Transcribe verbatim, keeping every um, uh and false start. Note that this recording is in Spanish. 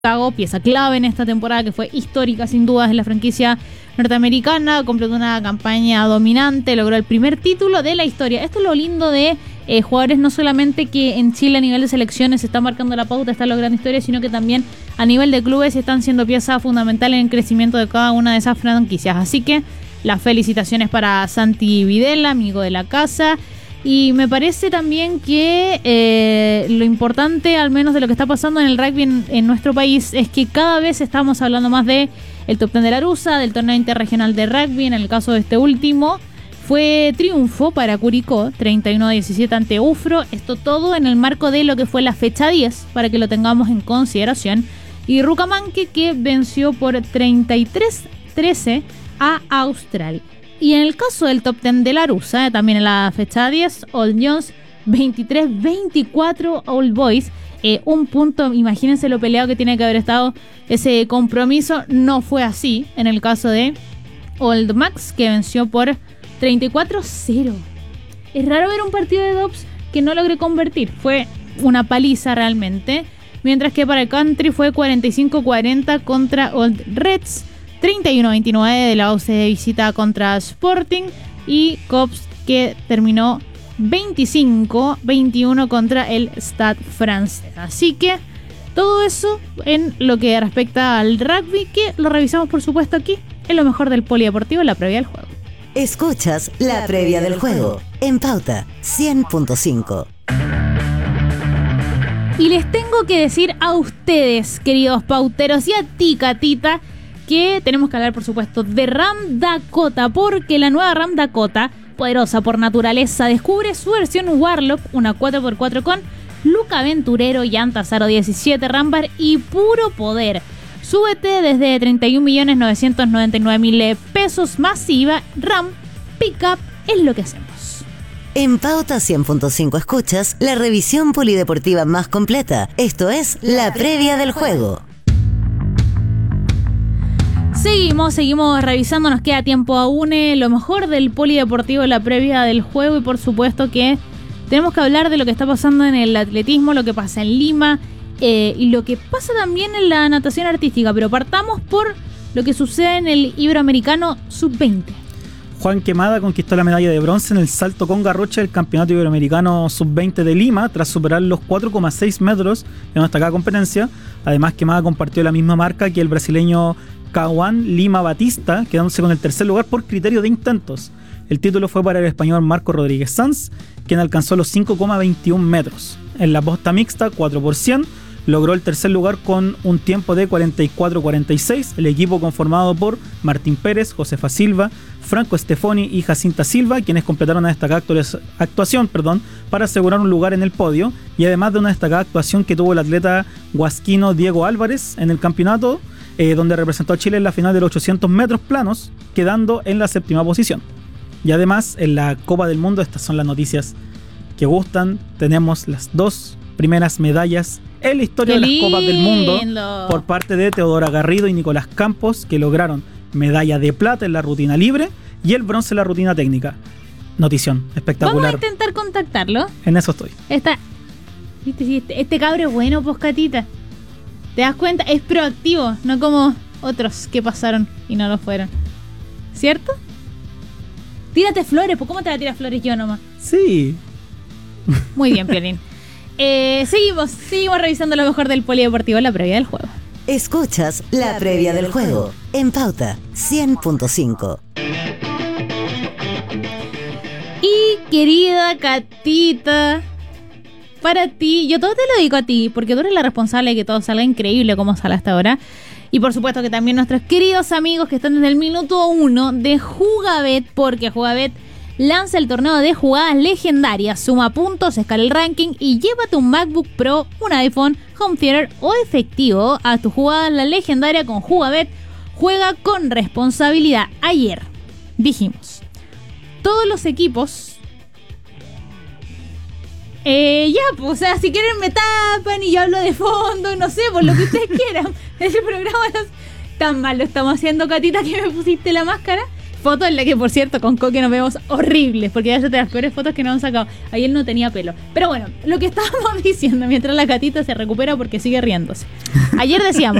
Chicago, pieza clave en esta temporada que fue histórica sin dudas en la franquicia norteamericana, completó una campaña dominante, logró el primer título de la historia. Esto es lo lindo de eh, jugadores no solamente que en Chile a nivel de selecciones se está marcando la pauta, están logrando historias, sino que también a nivel de clubes están siendo pieza fundamental en el crecimiento de cada una de esas franquicias. Así que las felicitaciones para Santi Videla, amigo de la casa. Y me parece también que eh, lo importante, al menos de lo que está pasando en el rugby en, en nuestro país, es que cada vez estamos hablando más de el top ten de la Arusa, del torneo interregional de rugby. En el caso de este último, fue triunfo para Curicó, treinta y uno a diecisiete ante Ufro. Esto todo en el marco de lo que fue la fecha diez, para que lo tengamos en consideración. Y Rucamanque, que venció por treinta y tres a trece a Austral. Y en el caso del top ten de la Arusa, eh, también en la fecha diez, Old Jones veintitrés veinticuatro Old Boys. Eh, un punto, imagínense lo peleado que tiene que haber estado ese compromiso. No fue así en el caso de Old Max, que venció por treinta y cuatro a cero. Es raro ver un partido de Dobbs que no logré convertir. Fue una paliza realmente. Mientras que para el Country fue cuarenta y cinco a cuarenta contra Old Reds. treinta y uno a veintinueve de la O C de visita contra Sporting. Y Cops, que terminó veinticinco a veintiuno contra el Stade francés. Así que todo eso en lo que respecta al rugby, que lo revisamos por supuesto aquí en lo mejor del polideportivo, la previa del juego. Escuchas la previa del juego en Pauta cien punto cinco. Y les tengo que decir a ustedes, queridos pauteros, y a ti, Catita, que tenemos que hablar, por supuesto, de Ram Dakota, porque la nueva Ram Dakota, poderosa por naturaleza, descubre su versión Warlock, una cuatro por cuatro con look aventurero, llantas aro diecisiete, rambar y puro poder. Súbete desde treinta y un millones novecientos noventa y nueve mil pesos más I V A. Ram Pickup es lo que hacemos. En Pauta cien punto cinco escuchas la revisión polideportiva más completa. Esto es la previa del juego. Seguimos, seguimos revisando, nos queda tiempo aún, eh, lo mejor del polideportivo, la previa del juego, y por supuesto que tenemos que hablar de lo que está pasando en el atletismo, lo que pasa en Lima eh, y lo que pasa también en la natación artística, pero partamos por lo que sucede en el Iberoamericano sub veinte. Juan Quemada conquistó la medalla de bronce en el salto con garrocha del Campeonato Iberoamericano sub veinte de Lima tras superar los cuatro coma seis metros en una destacada competencia. Además, Quemada compartió la misma marca que el brasileño Cauã Lima Batista, quedándose con el tercer lugar por criterio de intentos. El título fue para el español Marco Rodríguez Sanz, quien alcanzó los cinco coma veintiún metros. En la posta mixta cuatro por cien logró el tercer lugar con un tiempo de cuarenta y cuatro cuarenta y seis. El equipo conformado por Martín Pérez, Josefa Silva, Franco Stefoni y Jacinta Silva, quienes completaron una destacada actuación perdón, para asegurar un lugar en el podio, y además de una destacada actuación que tuvo el atleta huasquino Diego Álvarez en el campeonato, eh, donde representó a Chile en la final de los ochocientos metros planos, quedando en la séptima posición. Y además en la Copa del Mundo, estas son las noticias que gustan, tenemos las dos primeras medallas en la historia de las Copas del Mundo por parte de Teodora Garrido y Nicolás Campos, que lograron medalla de plata en la rutina libre y el bronce en la rutina técnica. Notición espectacular. Vamos a intentar contactarlo. En eso estoy. Esta, ¿viste? Este, este cabro es bueno, Poscatita. ¿Te das cuenta? Es proactivo, no como otros que pasaron y no lo fueron. ¿Cierto? Tírate flores, pues ¿cómo te voy a tirar flores yo nomás? Sí. Muy bien, Piolín. Eh, seguimos, seguimos revisando lo mejor del polideportivo, la previa del juego. Escuchas la previa del juego en Pauta cien punto cinco. Y querida Catita, para ti, yo todo te lo digo a ti, porque tú eres la responsable de que todo salga increíble como sale hasta ahora. Y por supuesto que también nuestros queridos amigos que están desde el minuto uno de Jugabet, porque Jugabet lanza el torneo de jugadas legendarias, suma puntos, escala el ranking y llévate un MacBook Pro, un iPhone, home theater o efectivo a tu jugada la legendaria con Jugabet. Juega con responsabilidad. Ayer dijimos, todos los equipos... Eh, ya, pues, o sea, si quieren me tapan y yo hablo de fondo, no sé, por lo que ustedes quieran. Ese programa no... tan mal lo estamos haciendo, Catita, que me pusiste la máscara. Foto en la que, por cierto, con Coque nos vemos horribles, porque ya es de las peores fotos que nos han sacado. Ayer no tenía pelo. Pero bueno, lo que estábamos diciendo mientras la Catita se recupera porque sigue riéndose. Ayer decíamos,